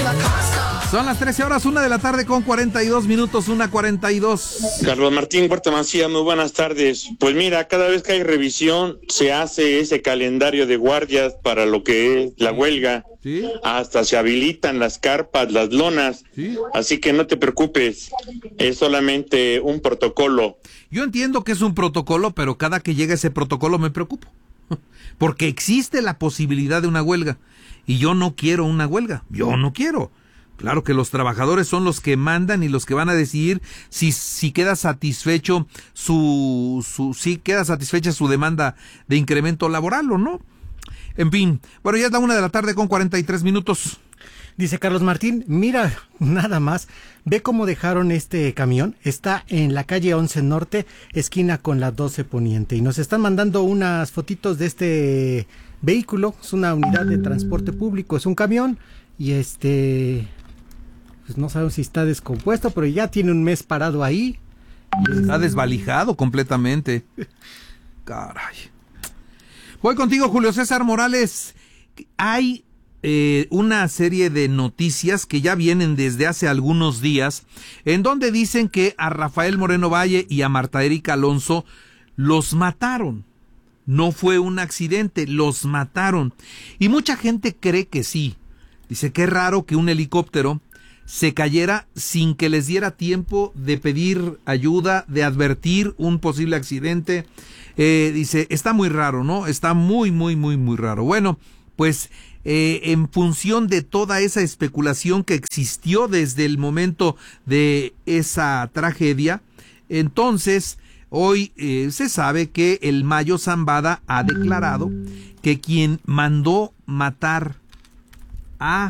Son las 13 horas, 1 de la tarde con 42 minutos, 1:42. Carlos Martín Huerta Mancilla, muy buenas tardes. Pues mira, cada vez que hay revisión, se hace ese calendario de guardias para lo que es la huelga. ¿Sí? Hasta se habilitan las carpas, las lonas. ¿Sí? Así que no te preocupes, es solamente un protocolo. Yo entiendo que es un protocolo, pero cada que llega ese protocolo me preocupo. Porque existe la posibilidad de una huelga. Y yo no quiero una huelga. Yo no quiero. Claro que los trabajadores son los que mandan y los que van a decidir si queda satisfecho si queda satisfecha su demanda de incremento laboral o no. En fin, bueno, ya es la 1 de la tarde con 43 minutos. Dice Carlos Martín, mira, nada más, ve cómo dejaron este camión, está en la calle 11 Norte, esquina con la 12 Poniente, y nos están mandando unas fotitos de este vehículo, es una unidad de transporte público, es un camión, y pues no sabemos si está descompuesto, pero ya tiene un mes parado ahí. Está desvalijado completamente. Caray. Voy contigo, Julio César Morales. Hay una serie de noticias que ya vienen desde hace algunos días, en donde dicen que a Rafael Moreno Valle y a Marta Erika Alonso los mataron. No fue un accidente, los mataron. Y mucha gente cree que sí. Dice que es raro que un helicóptero se cayera sin que les diera tiempo de pedir ayuda, de advertir un posible accidente. Dice, está muy raro, ¿no? Está muy raro. Bueno, pues en función de toda esa especulación que existió desde el momento de esa tragedia, entonces hoy se sabe que el Mayo Zambada ha declarado que quien mandó matar a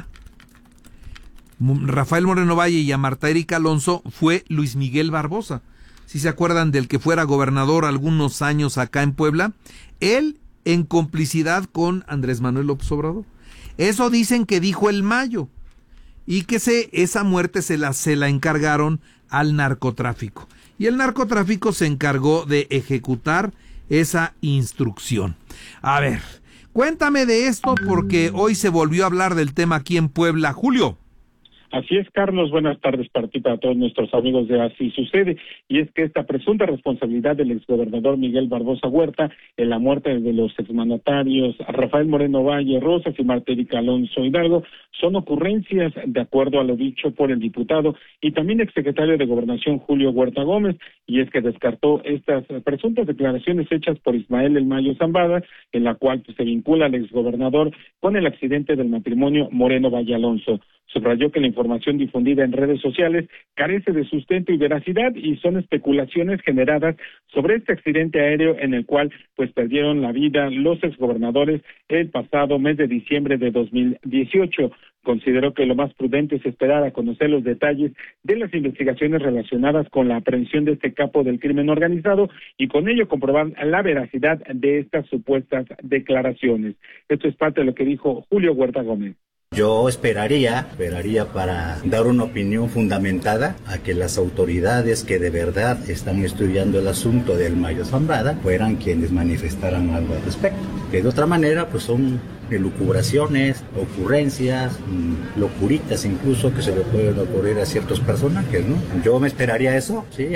Rafael Moreno Valle y a Marta Erika Alonso fue Luis Miguel Barbosa. Si se acuerdan del que fuera gobernador algunos años acá en Puebla, él en complicidad con Andrés Manuel López Obrador. Eso dicen que dijo el Mayo, y que esa muerte se la encargaron al narcotráfico. Y el narcotráfico se encargó de ejecutar esa instrucción. A ver, cuéntame de esto porque hoy se volvió a hablar del tema aquí en Puebla. Julio. Así es, Carlos, buenas tardes para ti, para todos nuestros amigos de Así Sucede, y es que esta presunta responsabilidad del exgobernador Miguel Barbosa Huerta en la muerte de los exmandatarios Rafael Moreno Valle Rosas y Marta Erika Alonso Hidalgo son ocurrencias de acuerdo a lo dicho por el diputado y también exsecretario de Gobernación Julio Huerta Gómez, y es que descartó estas presuntas declaraciones hechas por Ismael El Mayo Zambada, en la cual se vincula al exgobernador con el accidente del matrimonio Moreno Valle Alonso. Subrayó que la información difundida en redes sociales carece de sustento y veracidad y son especulaciones generadas sobre este accidente aéreo en el cual pues perdieron la vida los exgobernadores el pasado mes de diciembre de 2018. Consideró que lo más prudente es esperar a conocer los detalles de las investigaciones relacionadas con la aprehensión de este capo del crimen organizado y con ello comprobar la veracidad de estas supuestas declaraciones. Esto es parte de lo que dijo Julio Huerta Gómez. Yo esperaría para dar una opinión fundamentada a que las autoridades que de verdad están estudiando el asunto del Mayo Zambada fueran quienes manifestaran algo al respecto. Que de otra manera pues son elucubraciones, ocurrencias, locuritas incluso que se le pueden ocurrir a ciertos personajes, ¿no? Yo me esperaría eso, sí.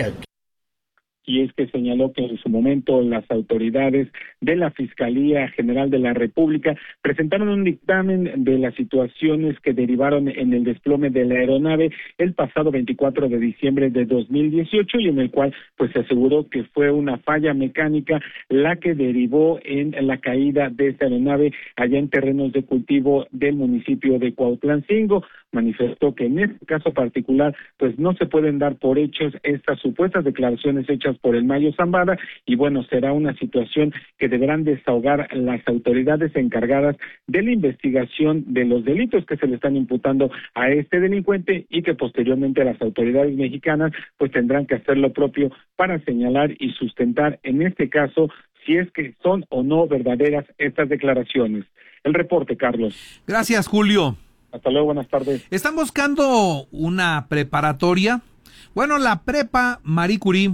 Y es que señaló que en su momento las autoridades de la Fiscalía General de la República presentaron un dictamen de las situaciones que derivaron en el desplome de la aeronave el pasado 24 de diciembre de 2018 y en el cual pues se aseguró que fue una falla mecánica la que derivó en la caída de esta aeronave allá en terrenos de cultivo del municipio de Cuautlancingo. Manifestó que en este caso particular pues no se pueden dar por hechos estas supuestas declaraciones hechas por el Mayo Zambada y bueno, será una situación que deberán desahogar las autoridades encargadas de la investigación de los delitos que se le están imputando a este delincuente y que posteriormente las autoridades mexicanas pues tendrán que hacer lo propio para señalar y sustentar en este caso si es que son o no verdaderas estas declaraciones. El reporte, Carlos. Gracias, Julio. Hasta luego, buenas tardes. ¿Están buscando una preparatoria? Bueno, la prepa Marie Curie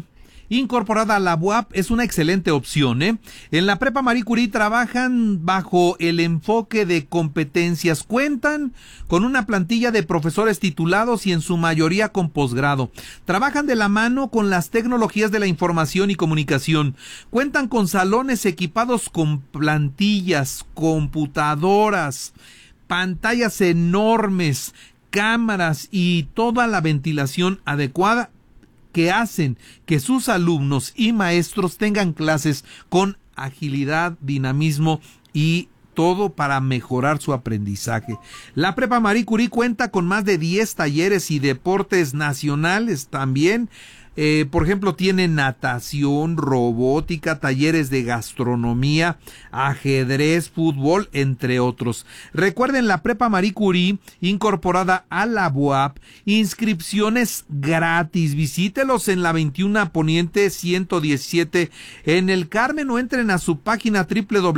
incorporada a la UAP es una excelente opción, ¿eh? En la Prepa Marie Curie trabajan bajo el enfoque de competencias. Cuentan con una plantilla de profesores titulados y en su mayoría con posgrado. Trabajan de la mano con las tecnologías de la información y comunicación. Cuentan con salones equipados con plantillas, computadoras, pantallas enormes, cámaras y toda la ventilación adecuada que hacen que sus alumnos y maestros tengan clases con agilidad, dinamismo y todo para mejorar su aprendizaje. La Prepa Marie Curie cuenta con más de 10 talleres y deportes nacionales también. Por ejemplo, tiene natación, robótica, talleres de gastronomía, ajedrez, fútbol, entre otros. Recuerden, la Prepa Marie Curie, incorporada a la UAP, inscripciones gratis. Visítelos en la 21 Poniente 117 en el Carmen o entren a su página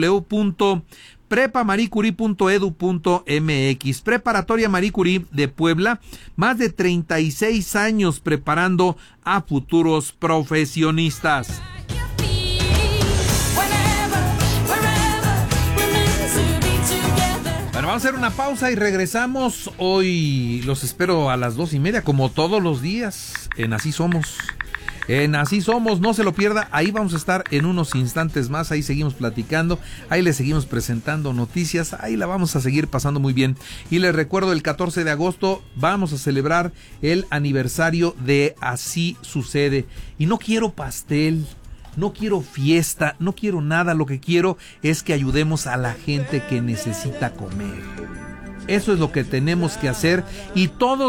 www.prepamariecurie.edu.mx. Preparatoria Marie Curie de Puebla, más de 36 años preparando a futuros profesionistas. Bueno, vamos a hacer una pausa y regresamos. Hoy los espero a las 2:30, como todos los días, en Así Somos. En Así Somos, no se lo pierda, ahí vamos a estar en unos instantes más, ahí seguimos platicando, ahí les seguimos presentando noticias, ahí la vamos a seguir pasando muy bien. Y les recuerdo, el 14 de agosto vamos a celebrar el aniversario de Así Sucede. Y no quiero pastel, no quiero fiesta, no quiero nada, lo que quiero es que ayudemos a la gente que necesita comer. Eso es lo que tenemos que hacer y todos